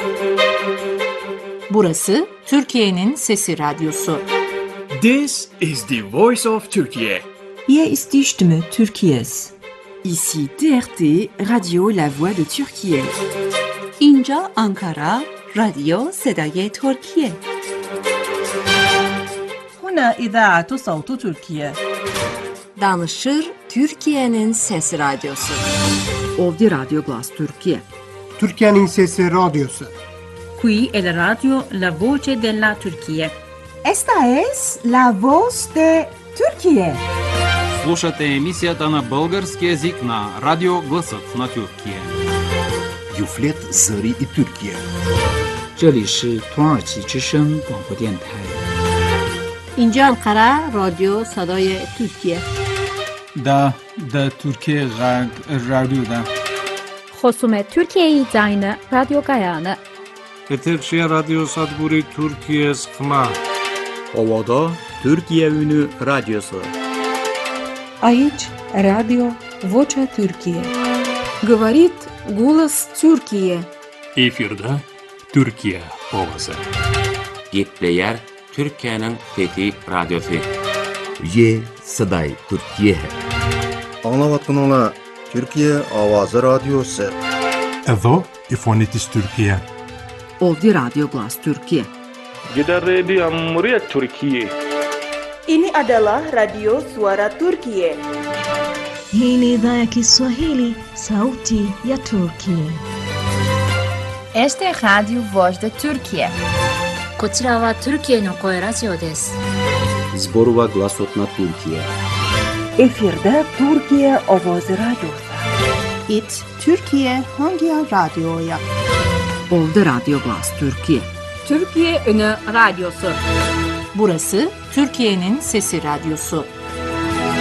Burası Türkiye'nin Sesi Radyosu. This is the voice of Turkey. Hier ist die Stimme Türkiye's. Ici TRT, Radio La Voix de Türkiye. اینجا آنکارا، رادیو صدای ترکیه. هنا إذاعة صوت تركيا. Danışır Türkiye'nin Sesi Radyosu. Ovdje Radio Glas Türkiye. Türkiye'nin Sesi Radyosu. Qui è la radio La Voce della Turchia. Esta es La Voz de Turquía. Слушате емисията на български език на Радио Гласът на Türkiye. Юфлет Зари и Türkiye. 这里是土耳其之声广播电台。 اینجا انقره رادیو صدای ترکیه. دا ترکیه رادیو دا. خصوم ترکیه زاین رادیو گایانه. Etekşehir Radyo Sadburi Türkiye Sıkma. Ovada Türkiye Ünü Radyosu. Aici Radio Vocea Türkiye. Говорит голос Türkiye. Efirde Türkiye ovası. Gitleyer Türkiye'nin Fethi Radyosu. Ye Saday Türkiye. Anlavatkanala Türkiye Avazı Radyosu. Edo İfonitis Türkiye. Ovdje Radio Glas Türkiye. Kita Radio Muryat Türkiye. Ini adalah Radio Suara Turkiye. Hii ni idhaa ya Kiswahili, Sauti ya Turkiye. Este es Radio Voz de Turkiye. こちらはトルキエの声ラジオです。 Zborova Glasot na Türkiye. Efirde Türkiye Ovozi Radyosu. İt Türkiye hangi radyoya? Ovdje Radio Glas Türkiye. Türkiye Ünü Radyosu. Burası Türkiye'nin Sesi Radyosu.